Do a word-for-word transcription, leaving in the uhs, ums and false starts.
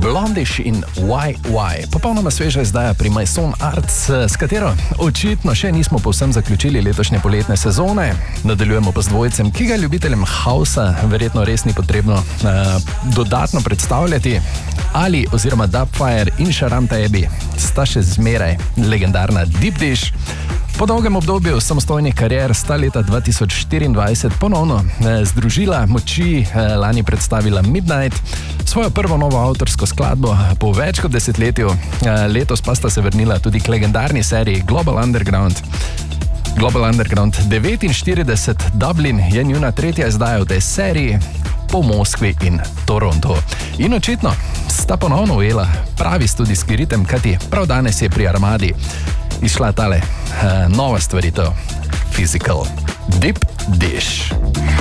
Blondish in Y Y. Popolnoma sveža izdaja pri Maison Arts, s katero očitno še nismo povsem zaključili letošnje poletne sezone. Nadaljujemo pa z dvojcem, ki ga ljubiteljem hausa verjetno res ni potrebno uh, dodatno predstavljati. Ali oziroma Dubfire in Sharam Taebi sta še zmeraj legendarna Deep Dish. Po dolgem obdobju samostojnih karier sta leta dva tisoč štiriindvajset ponovno eh, združila moči, eh, lani predstavila Midnight, svojo prvo novo avtorsko skladbo po več kot desetletju. Eh, letos pa sta se vrnila tudi k legendarni seriji Global Underground. Global Underground devetinštirideset Dublin je njuna tretja izdaja v tej seriji po Moskvi in Torontu. In očitno sta ponovno ujela pravi studijski ritem, kajti prav danes je pri Armadi izšla tale uh, nova stvaritev, Physical Deep Dish.